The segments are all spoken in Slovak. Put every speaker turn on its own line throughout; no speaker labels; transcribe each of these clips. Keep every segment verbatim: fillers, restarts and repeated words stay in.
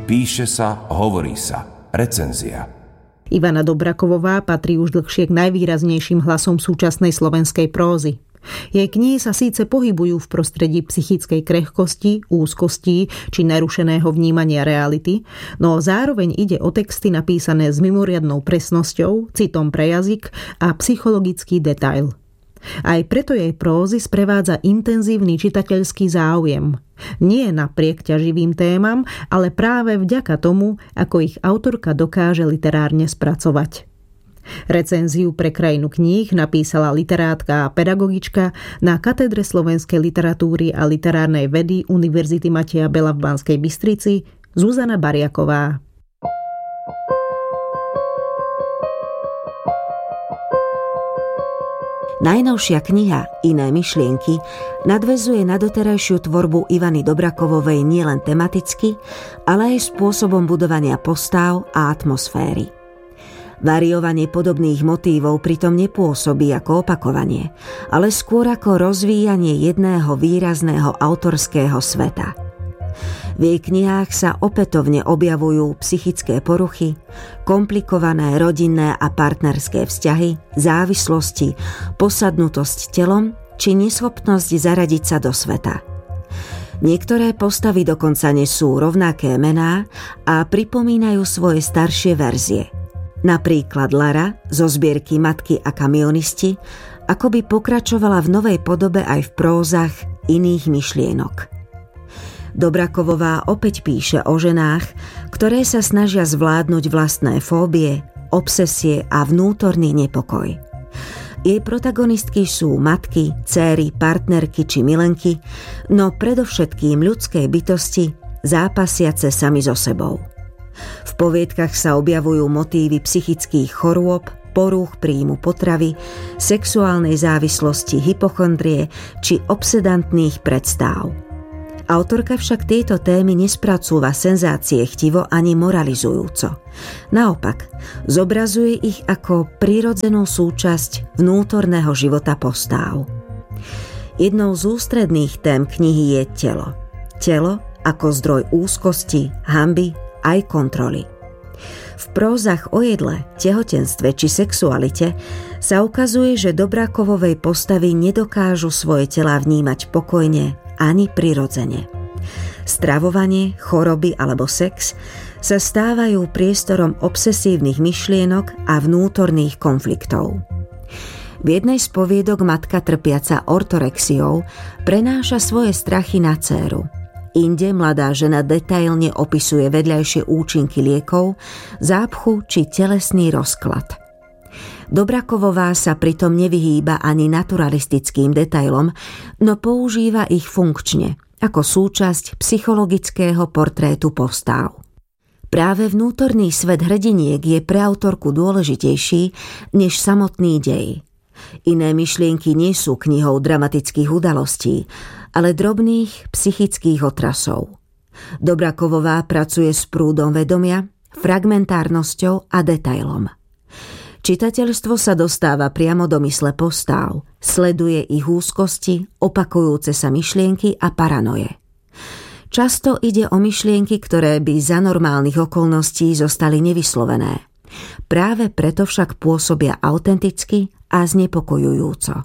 píše sa, hovorí sa. Recenzia.
Ivana Dobrakovová patrí už dlhšie k najvýraznejším hlasom súčasnej slovenskej prózy. Jej knihy sa síce pohybujú v prostredí psychickej krehkosti, úzkosti či narušeného vnímania reality, no zároveň ide o texty napísané s mimoriadnou presnosťou, citom pre jazyk a psychologický detail. Aj preto jej prózy sprevádza intenzívny čitateľský záujem. Nie napriek ťaživým témam, ale práve vďaka tomu, ako ich autorka dokáže literárne spracovať. Recenziu pre Krajinu kníh napísala literátka a pedagogička na Katedre slovenskej literatúry a literárnej vedy Univerzity Mateja Bela v Banskej Bystrici Zuzana Bariaková.
Najnovšia kniha Iné myšlienky nadväzuje na doterajšiu tvorbu Ivany Dobrakovovej nielen tematicky, ale aj spôsobom budovania postáv a atmosféry. Variovanie podobných motívov pritom nepôsobí ako opakovanie, ale skôr ako rozvíjanie jedného výrazného autorského sveta. V jej knihách sa opätovne objavujú psychické poruchy, komplikované rodinné a partnerské vzťahy, závislosti, posadnutosť telom či neschopnosť zaradiť sa do sveta. Niektoré postavy dokonca nesú rovnaké mená a pripomínajú svoje staršie verzie. Napríklad Lara zo zbierky Matky a kamionisti akoby pokračovala v novej podobe aj v prózach Iných myšlienok. Dobrakovová opäť píše o ženách, ktoré sa snažia zvládnuť vlastné fóbie, obsesie a vnútorný nepokoj. Jej protagonistky sú matky, dcéry, partnerky či milenky, no predovšetkým ľudské bytosti, zápasiace sami so sebou. V poviedkach sa objavujú motívy psychických chorôb, porúch príjmu potravy, sexuálnej závislosti, hypochondrie či obsedantných predstáv. Autorka však tieto témy nespracúva senzácie chtivo ani moralizujúco. Naopak, zobrazuje ich ako prirodzenú súčasť vnútorného života postáv. Jednou z ústredných tém knihy je telo. Telo ako zdroj úzkosti, hanby aj kontroly. V prózach o jedle, tehotenstve či sexualite sa ukazuje, že Dobrakovovej postavy nedokážu svoje telá vnímať pokojne ani prirodzene. Stravovanie, choroby alebo sex sa stávajú priestorom obsesívnych myšlienok a vnútorných konfliktov. V jednej z poviedok matka trpiaca ortorexiou prenáša svoje strachy na dcéru. Inde mladá žena detailne opisuje vedľajšie účinky liekov, zápchu či telesný rozklad. Dobrakovová sa pritom nevyhýba ani naturalistickým detailom, no používa ich funkčne, ako súčasť psychologického portrétu postáv. Práve vnútorný svet hrdiniek je pre autorku dôležitejší než samotný dej. Iné myšlienky nie sú knihou dramatických udalostí, ale drobných psychických otrasov. Dobrakovová pracuje s prúdom vedomia, fragmentárnosťou a detailom. Čitateľstvo sa dostáva priamo do mysle postáv, sleduje ich úzkosti, opakujúce sa myšlienky a paranoje. Často ide o myšlienky, ktoré by za normálnych okolností zostali nevyslovené. Práve preto však pôsobia autenticky a znepokojujúco.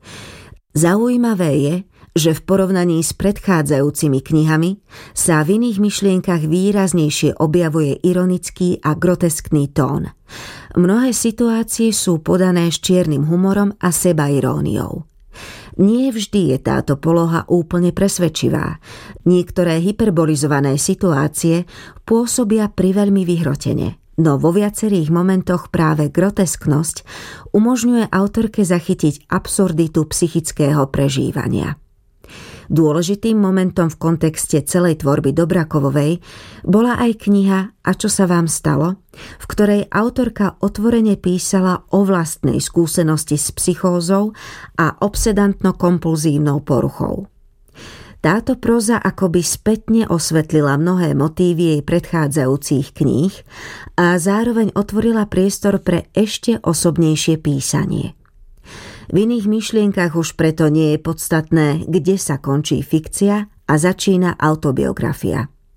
Zaujímavé je, že v porovnaní s predchádzajúcimi knihami sa v iných myšlienkach výraznejšie objavuje ironický a groteskný tón. Mnohé situácie sú podané s čiernym humorom a sebairóniou. Nie vždy je táto poloha úplne presvedčivá. Niektoré hyperbolizované situácie pôsobia priveľmi vyhrotene, no vo viacerých momentoch práve grotesknosť umožňuje autorke zachytiť absurditu psychického prežívania. Dôležitým momentom v kontexte celej tvorby Dobrakovovej bola aj kniha A čo sa vám stalo, v ktorej autorka otvorene písala o vlastnej skúsenosti s psychózou a obsedantno-kompulzívnou poruchou. Táto próza akoby spätne osvetlila mnohé motívy jej predchádzajúcich kníh a zároveň otvorila priestor pre ešte osobnejšie písanie. V iných myšlienkach už preto nie je podstatné, kde sa končí fikcia a začína autobiografia.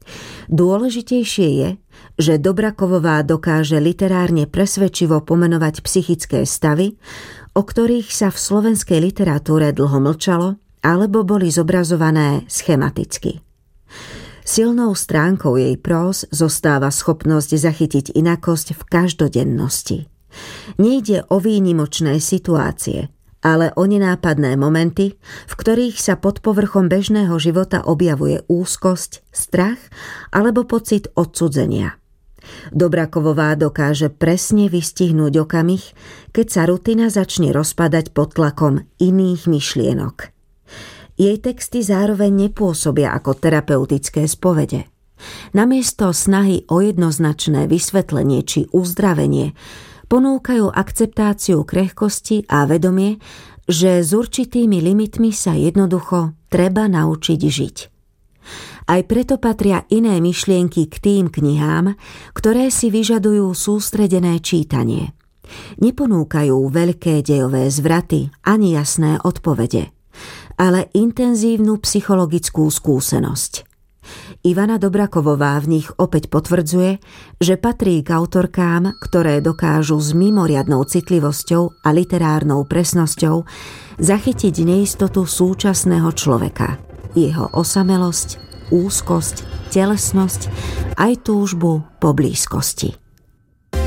Dôležitejšie je, že Dobrakovová dokáže literárne presvedčivo pomenovať psychické stavy, o ktorých sa v slovenskej literatúre dlho mlčalo alebo boli zobrazované schematicky. Silnou stránkou jej próz zostáva schopnosť zachytiť inakosť v každodennosti. Nejde o výnimočné situácie, ale o nenápadné momenty, v ktorých sa pod povrchom bežného života objavuje úzkosť, strach alebo pocit odcudzenia. Dobrakovová dokáže presne vystihnúť okamih, keď sa rutina začne rozpadať pod tlakom iných myšlienok. Jej texty zároveň nepôsobia ako terapeutické spovede. Namiesto snahy o jednoznačné vysvetlenie či uzdravenie ponúkajú akceptáciu krehkosti a vedomie, že s určitými limitmi sa jednoducho treba naučiť žiť. Aj preto patria iné myšlienky k tým knihám, ktoré si vyžadujú sústredené čítanie. Neponúkajú veľké dejové zvraty ani jasné odpovede, ale intenzívnu psychologickú skúsenosť. Ivana Dobrakovová v nich opäť potvrdzuje, že patrí k autorkám, ktoré dokážu s mimoriadnou citlivosťou a literárnou presnosťou zachytiť neistotu súčasného človeka, jeho osamelosť, úzkosť, telesnosť aj túžbu po blízkosti.